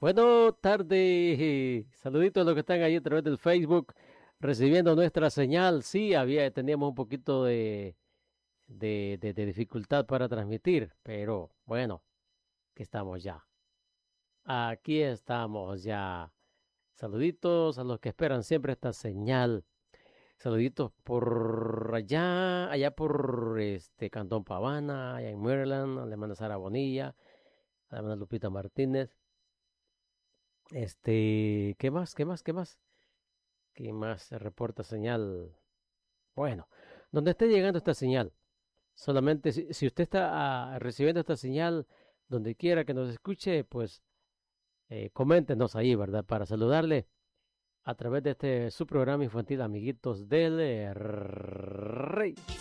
Buenas tardes, saluditos a los que están ahí a través del Facebook recibiendo nuestra señal. Sí, teníamos un poquito de dificultad para transmitir, pero bueno, aquí estamos ya. Aquí estamos ya. Saluditos a los que esperan siempre esta señal. Saluditos por allá por Cantón Pavana, allá en Maryland, le manda Sara Bonilla, le manda Lupita Martínez. ¿Qué más? ¿Qué más? ¿Qué más? ¿Qué más se reporta señal? Bueno, donde esté llegando esta señal, solamente si usted está recibiendo esta señal, donde quiera que nos escuche, pues coméntenos ahí, ¿verdad? Para saludarle a través de su programa infantil, amiguitos del Rey.